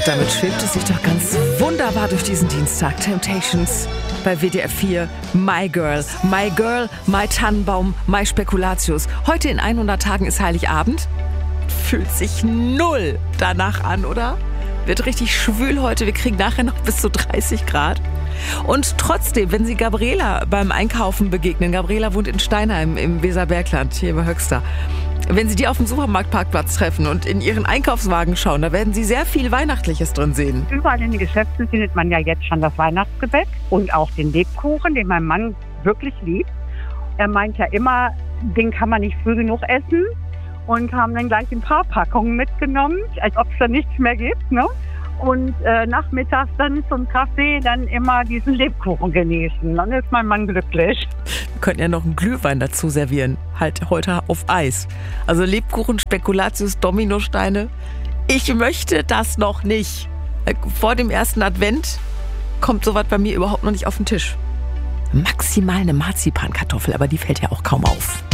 damit schwebt es sich doch ganz wunderbar durch diesen Dienstag. Temptations bei WDR 4. My Girl, My Tannenbaum, My Spekulatius. Heute in 100 Tagen ist Heiligabend. Fühlt sich null danach an, oder? Wird richtig schwül heute. Wir kriegen nachher noch bis zu 30 Grad. Und trotzdem, wenn Sie Gabriela beim Einkaufen begegnen, Gabriela wohnt in Steinheim im Weserbergland, hier bei Höxter. Wenn Sie die auf dem Supermarktparkplatz treffen und in ihren Einkaufswagen schauen, da werden Sie sehr viel Weihnachtliches drin sehen. Überall in den Geschäften findet man ja jetzt schon das Weihnachtsgebäck und auch den Lebkuchen, den mein Mann wirklich liebt. Er meint ja immer, den kann man nicht früh genug essen und haben dann gleich ein paar Packungen mitgenommen, als ob es da nichts mehr gibt, ne? Und nachmittags dann zum Kaffee dann immer diesen Lebkuchen genießen. Dann ist mein Mann glücklich. Wir könnten ja noch einen Glühwein dazu servieren. Halt heute auf Eis. Also Lebkuchen, Spekulatius, Dominosteine. Ich möchte das noch nicht. Vor dem ersten Advent kommt sowas bei mir überhaupt noch nicht auf den Tisch. Maximal eine Marzipankartoffel, aber die fällt ja auch kaum auf.